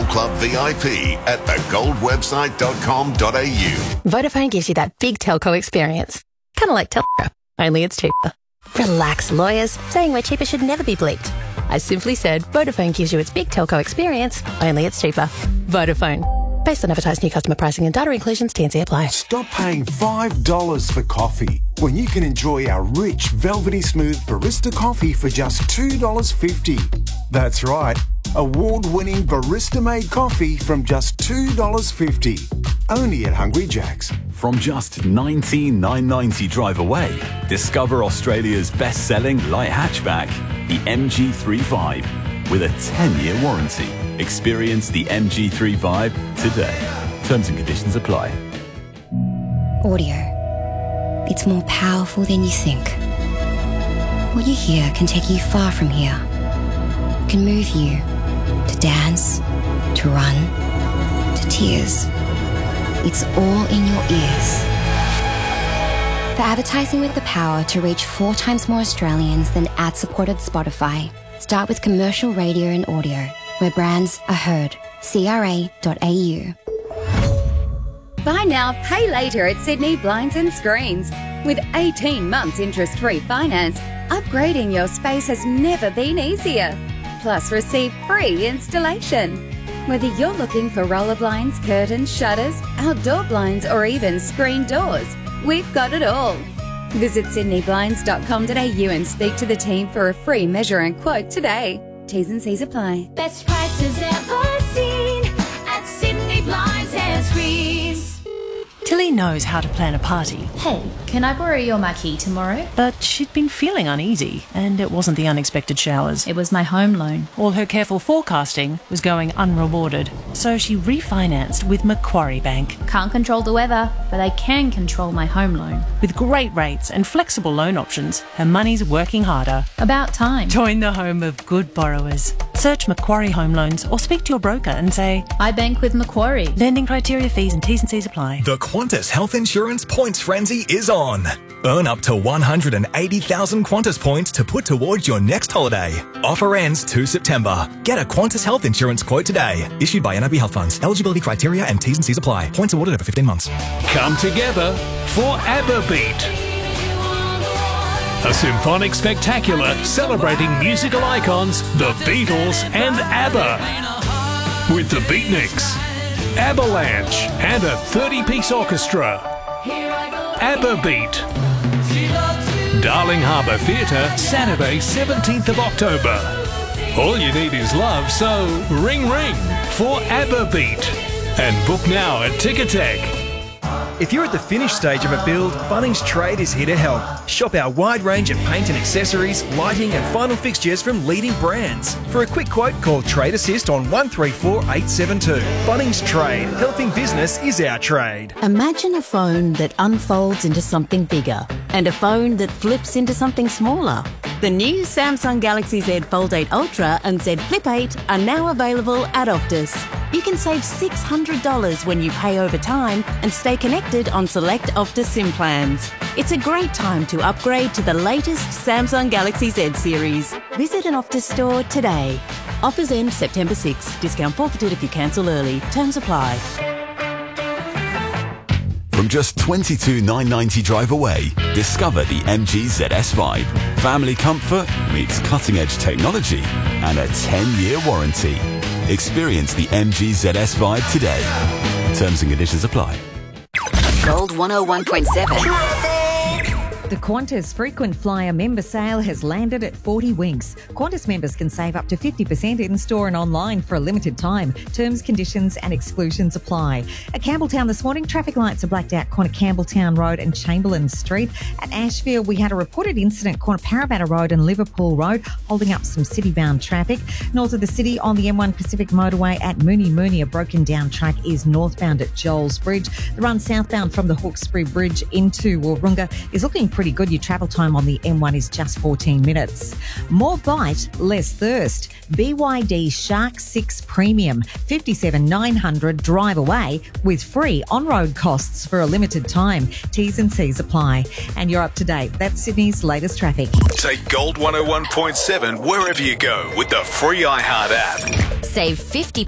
Club VIP at thegoldwebsite.com.au. Vodafone gives you that big telco experience. Kind of like Telco, only it's cheaper. Relax, lawyers. Saying we're cheaper should never be bleeped. I simply said Vodafone gives you its big telco experience, only it's cheaper. Vodafone. Based on advertised new customer pricing and data inclusions, T&C apply. Stop paying $5 for coffee when you can enjoy our rich, velvety smooth barista coffee for just $2.50. That's right, award-winning barista-made coffee from just $2.50. Only at Hungry Jack's. From just $19,990 drive away, discover Australia's best-selling light hatchback, the MG3 Vibe, with a 10-year warranty. Experience the MG3 Vibe today. Terms and conditions apply. Audio. It's more powerful than you think. What you hear can take you far from here. It can move you to dance, to run, to tears. It's all in your ears. For advertising with the power to reach 4 times more Australians than ad-supported Spotify, start with commercial radio and audio, where brands are heard. CRA.au. Buy now, pay later at Sydney Blinds and Screens. With 18 months interest-free finance, upgrading your space has never been easier. Plus, receive free installation. Whether you're looking for roller blinds, curtains, shutters, outdoor blinds, or even screen doors, we've got it all. Visit sydneyblinds.com.au and speak to the team for a free measure and quote today. T's and C's apply. Best prices ever seen at Sydney Blinds and Screens. Tilly knows how to plan a party. Hey, can I borrow your marquee tomorrow? But she'd been feeling uneasy, and it wasn't the unexpected showers. It was my home loan. All her careful forecasting was going unrewarded, so she refinanced with Macquarie Bank. Can't control the weather, but I can control my home loan. With great rates and flexible loan options, her money's working harder. About time. Join the home of good borrowers. Search Macquarie Home Loans or speak to your broker and say, I bank with Macquarie. Lending criteria, fees and T's and C's apply. The Qantas Health Insurance Points Frenzy is on. Earn up to 180,000 Qantas points to put towards your next holiday. Offer ends 2 September. Get a Qantas Health Insurance quote today. Issued by NIB Health Funds. Eligibility criteria and T's and C's apply. Points awarded over 15 months. Come together for ABBA Beat. A symphonic spectacular celebrating musical icons, the Beatles and ABBA. With the Beatniks, Avalanche and a 30-piece orchestra. ABBA Beat. Darling Harbour Theatre, Saturday 17th of October. All you need is love, so ring ring for ABBA Beat. And book now at Ticketek. If you're at the finished stage of a build, Bunnings Trade is here to help. Shop our wide range of paint and accessories, lighting and final fixtures from leading brands. For a quick quote, call Trade Assist on 134872. Bunnings Trade. Helping business is our trade. Imagine a phone that unfolds into something bigger and a phone that flips into something smaller. The new Samsung Galaxy Z Fold 8 Ultra and Z Flip 8 are now available at Optus. You can save $600 when you pay over time and stay connected on select Optus SIM plans. It's a great time to upgrade to the latest Samsung Galaxy Z series. Visit an Optus store today. Offers end September 6. Discount forfeited if you cancel early. Terms apply. From just $22,990 drive away, discover the MG ZS Vibe. Family comfort meets cutting-edge technology and a 10-year warranty. Experience the MG ZS Vibe today. Terms and conditions apply. Gold 101.7. The Qantas Frequent Flyer member sale has landed at 40 Winks. Qantas members can save up to 50% in-store and online for a limited time. Terms, conditions and exclusions apply. At Campbelltown this morning, traffic lights are blacked out corner Campbelltown Road and Chamberlain Street. At Ashfield, we had a reported incident corner Parramatta Road and Liverpool Road, holding up some city-bound traffic. North of the city on the M1 Pacific Motorway at Mooney, a broken down track is northbound at Joel's Bridge. The run southbound from the Hawkesbury Bridge into Warringah is looking pretty good. Your travel time on the M1 is just 14 minutes. More bite, less thirst. BYD Shark 6 Premium, 57,900 drive away with free on-road costs for a limited time. T's and C's apply. And you're up to date. That's Sydney's latest traffic. Take Gold 101.7 wherever you go with the free iHeart app. Save 50